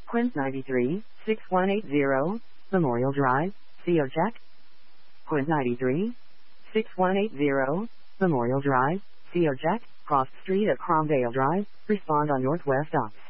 Quint 93, 6180, Memorial Drive, CO check. Quint 93, 6180, Memorial Drive, CO check, cross street at Cromdale Drive, respond on Northwest Ops.